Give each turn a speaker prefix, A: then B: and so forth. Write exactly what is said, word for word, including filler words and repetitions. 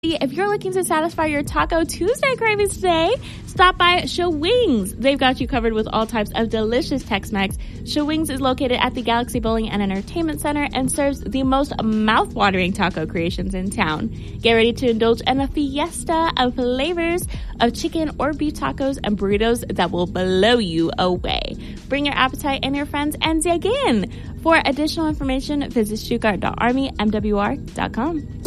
A: If you're looking to satisfy your Taco Tuesday cravings today, stop by Showings. They've got you covered with all types of delicious Tex-Mex. Showings is located at the Galaxy Bowling and Entertainment Center and serves the most mouth-watering taco creations in town. Get ready to indulge in a fiesta of flavors of chicken or beef tacos and burritos that will blow you away. Bring your appetite and your friends and dig in. For additional information, visit stuttgart dot army m w r dot com.